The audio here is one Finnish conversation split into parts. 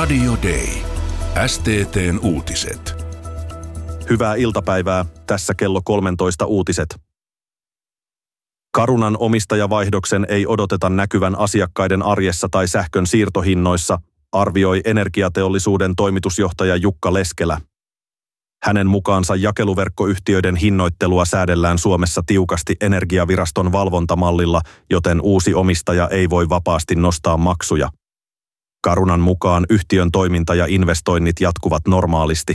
Radio Day. STT:n uutiset. Hyvää iltapäivää. Tässä kello 13 uutiset. Carunan omistajavaihdoksen ei odoteta näkyvän asiakkaiden arjessa tai sähkön siirtohinnoissa, arvioi energiateollisuuden toimitusjohtaja Jukka Leskelä. Hänen mukaansa jakeluverkkoyhtiöiden hinnoittelua säädellään Suomessa tiukasti Energiaviraston valvontamallilla, joten uusi omistaja ei voi vapaasti nostaa maksuja. Carunan mukaan yhtiön toiminta ja investoinnit jatkuvat normaalisti.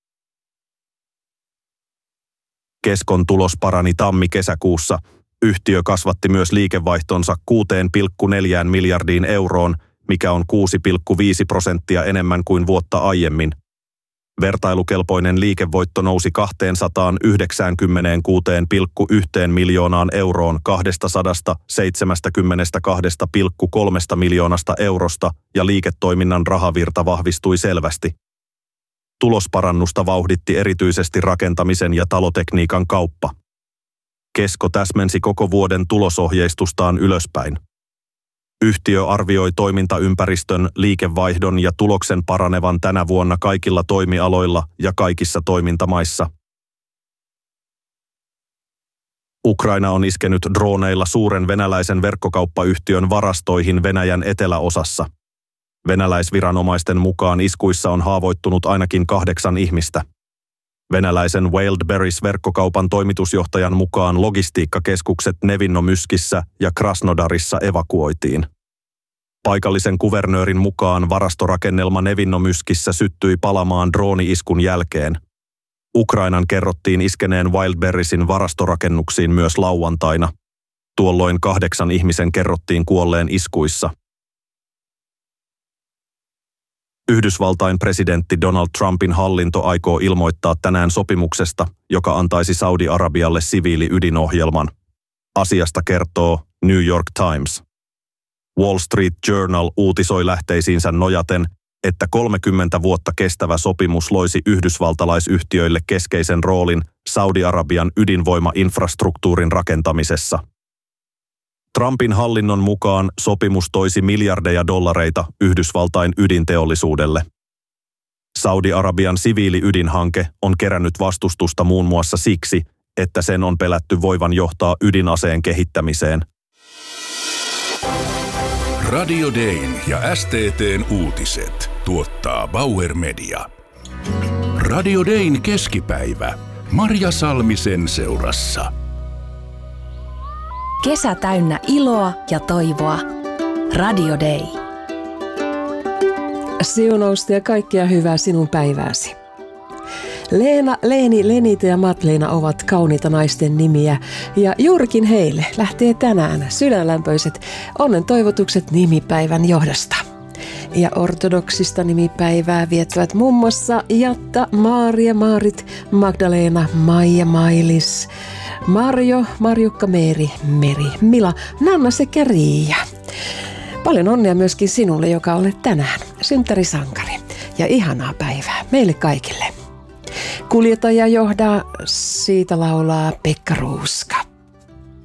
Keskon tulos parani tammi-kesäkuussa. Yhtiö kasvatti myös liikevaihtonsa 6,4 miljardiin euroon, mikä on 6,5% enemmän kuin vuotta aiemmin. Vertailukelpoinen liikevoitto nousi 296,1 miljoonaan euroon 272,3 miljoonasta eurosta ja liiketoiminnan rahavirta vahvistui selvästi. Tulosparannusta vauhditti erityisesti rakentamisen ja talotekniikan kauppa. Kesko täsmensi koko vuoden tulosohjeistustaan ylöspäin. Yhtiö arvioi toimintaympäristön, liikevaihdon ja tuloksen paranevan tänä vuonna kaikilla toimialoilla ja kaikissa toimintamaissa. Ukraina on iskenyt droneilla suuren venäläisen verkkokauppayhtiön varastoihin Venäjän eteläosassa. Venäläisviranomaisten mukaan iskuissa on haavoittunut ainakin 8 ihmistä. Venäläisen Wildberries-verkkokaupan toimitusjohtajan mukaan logistiikkakeskukset Nevinnomyskissä ja Krasnodarissa evakuoitiin. Paikallisen kuvernöörin mukaan varastorakennelma Nevinnomyskissä syttyi palamaan drooni-iskun jälkeen. Ukrainan kerrottiin iskeneen Wildberriesin varastorakennuksiin myös lauantaina. Tuolloin 8 ihmisen kerrottiin kuolleen iskuissa. Yhdysvaltain presidentti Donald Trumpin hallinto aikoo ilmoittaa tänään sopimuksesta, joka antaisi Saudi-Arabialle siviiliydinohjelman. Asiasta kertoo New York Times. Wall Street Journal uutisoi lähteisiinsä nojaten, että 30 vuotta kestävä sopimus loisi yhdysvaltalaisyhtiöille keskeisen roolin Saudi-Arabian ydinvoimainfrastruktuurin rakentamisessa. Trumpin hallinnon mukaan sopimus toisi miljardeja dollareita Yhdysvaltain ydinteollisuudelle. Saudi-Arabian siviiliydinhanke on kerännyt vastustusta muun muassa siksi, että sen on pelätty voivan johtaa ydinaseen kehittämiseen. Radio Dayn ja STT:n uutiset tuottaa Bauer Media. Radio Dayn keskipäivä Marja Salmisen seurassa. Kesä täynnä iloa ja toivoa. Radio Day. Siunausta ja kaikkea hyvää sinun päivääsi. Leena, Leeni, Lenita ja Matleena ovat kauniita naisten nimiä ja juurikin heille lähtee tänään sydänlämpöiset onnen toivotukset nimipäivän johdosta. Ja ortodoksista nimipäivää viettävät muun muassa Jatta, Maaria, Maarit, Magdalena, Maija, Mailis, Marjo, Marjukka, Meeri, Meri, Mila, Nanna sekä Riia. Paljon onnea myöskin sinulle, joka olet tänään synttärisankari. Ja ihanaa päivää meille kaikille. Kuljettaja johdaa, siitä laulaa Pekka Ruuska.